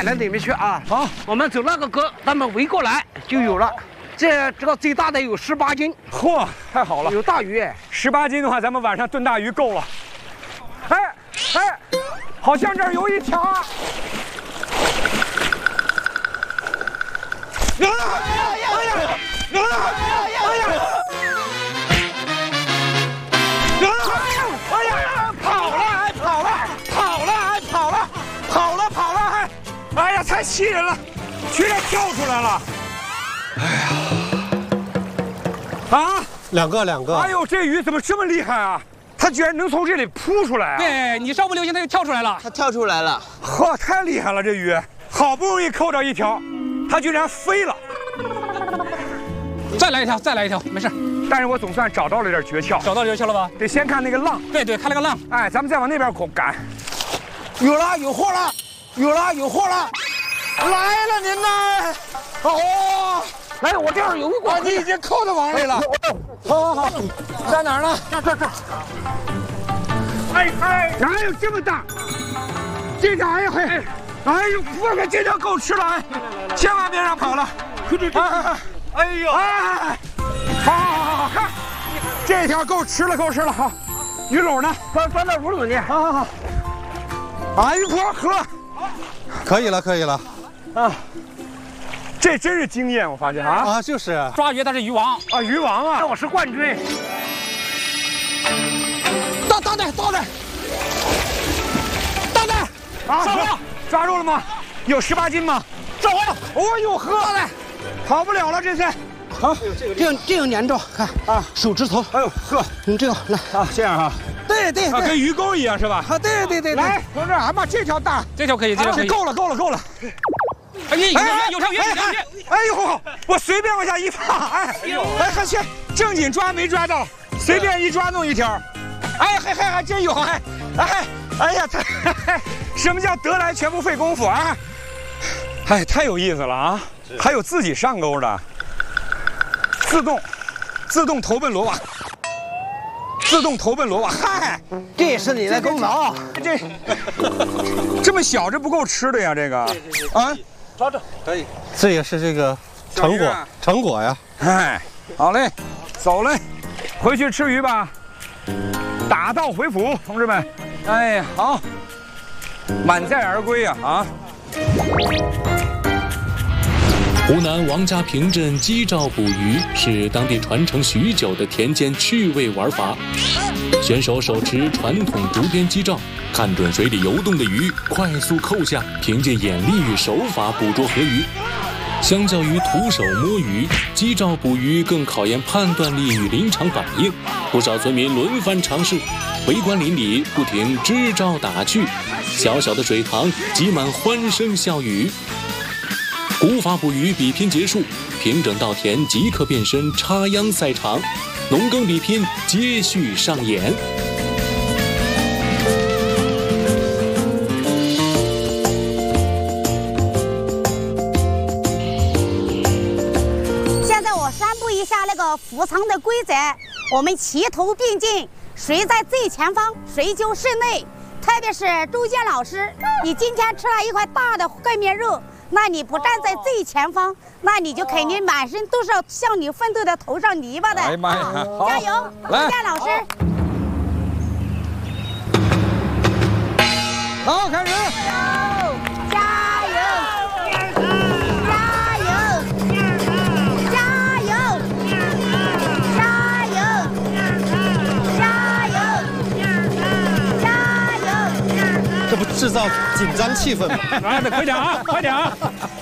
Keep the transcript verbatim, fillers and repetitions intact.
赶到那边去啊！ 好， 我们走那个沟，咱们围过来就有了。这这个最大的有十八斤， 嚯，太好了！ 有大鱼哎， 十八斤的话，咱们晚上炖大鱼够了。哎哎，好像这儿有一条啊！啊！哎呀！哎呀！啊！哎呀！哎呀！跑了，还跑了，跑了，还跑了，跑了，跑了，还，哎呀，太气人了，居然跳出来了！哎呀！啊！ 两个，两个。 哎呦，这鱼怎么这么厉害啊？它居然能从这里扑出来啊！ 对你稍不留心，它就跳出来了。 它跳出来了， 呵，太厉害了！这鱼好不容易扣着一条，它居然飞了。 再来一条，再来一条，没事。 但是我总算找到了点诀窍， 找到诀窍了吧？ 得先看那个浪。 对对，看那个浪。 哎，咱们再往那边赶。 有了，有货了，有了，有货了， 来了您呢？哦， 来，我这儿有一啊， 管， 你已经扣到网里了。好好好，在哪儿呢？ 这这这， 哎哎，哪有这么大？这条哎嘿，哎呦，我可这条够吃了哎，千万别让跑了。哎哎呦哎，好好好好看，这条够吃了够吃了好，鱼篓呢？ 钻钻到乳篓里， 好好好，啊一波喝， 可以了，可以了。 啊，这真是经验，我发现啊啊，就是抓鱼它是鱼王， 啊鱼王啊， 我是冠军。 大大的大的大的， 啊上了， 抓住了吗？有十八斤吗？ 上完了。 哦呦呵，跑不了了这次。好， 这样这样粘着，看啊， 手指头， 哎呦呵， 你这个来， 啊这样哈，啊对对对， 跟鱼钩一样是吧？ 啊对对对， 来，同志，俺把这条大， 这条可以，这条可以。 够了够了够了。 哎，有条鱼，有条鱼，有条鱼。 哎呦，我随便往下一放，哎，哎，还行，正经抓没抓到，随便一抓弄一条，哎，还还还真有，哎，哎，哎呀，太，什么叫得来全不费功夫啊？哎，太有意思了啊！还有自己上钩的，自动，自动投奔螺网，自动投奔螺网，嗨， 这也是你的功劳。 这这么小，这不够吃的呀，这个，啊。 抓着可以，这也是这个成果，成果呀！ 哎，好嘞，走嘞，回去吃鱼吧，打道回府，同志们。哎，好，满载而归呀！啊。 湖南王家坪镇鸡爪捕鱼是当地传承许久的田间趣味玩法。选手手持传统竹编鸡爪，看准水里游动的鱼，快速扣下，凭借眼力与手法捕捉河鱼。相较于徒手摸鱼，鸡爪捕鱼更考验判断力与临场反应。不少村民轮番尝试，围观邻里不停支招打趣，小小的水塘挤满欢声笑语。古法捕鱼比拼结束，平整稻田即刻变身插秧赛场，农耕比拼接续上演。 现在我宣布一下那个扶仓的规则，我们齐头并进，谁在最前方谁就胜利。特别是周建老师，你今天吃了一块大的烩面肉，那你不站在最前方，那你就肯定满身都是向你奋斗的头上泥巴的。 哎呀妈呀！好， 加油，周建老师！ 好，开始。 加油！加油！加油！加油！加油！加油！ 这不制造紧张气氛吗？ 来，快点啊，快点啊！